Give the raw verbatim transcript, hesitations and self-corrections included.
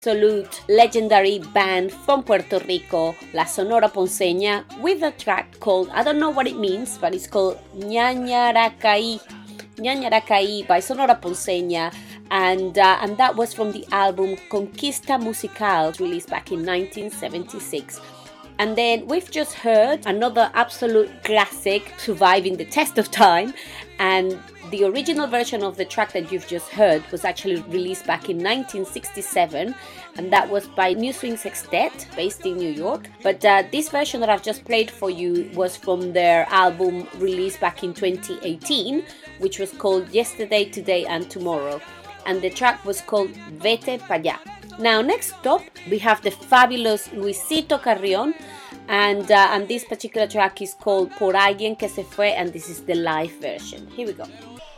absolute legendary band from Puerto Rico, La Sonora Ponceña, with a track called, I don't know what it means, but it's called Ñañaracaí, Ñañaracaí by Sonora Ponceña, and uh, and that was from the album Conquista Musical, released back in nineteen seventy-six. And then we've just heard another absolute classic, surviving the test of time, and the original version of the track that you've just heard was actually released back in nineteen sixty-seven, and that was by New Swing Sextet, based in New York. But uh, this version that I've just played for you was from their album released back in twenty eighteen, which was called Yesterday, Today and Tomorrow, and the track was called Vete Pa' Allá. Now, next up, we have the fabulous Luisito Carrión, and uh, and this particular track is called Por Alguien Que Se Fue, and this is the live version. Here we go.